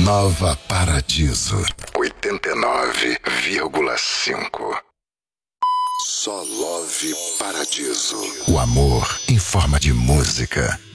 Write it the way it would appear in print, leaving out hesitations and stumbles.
Nova Paradiso 89,5. Só Love Paradiso. O amor em forma de música.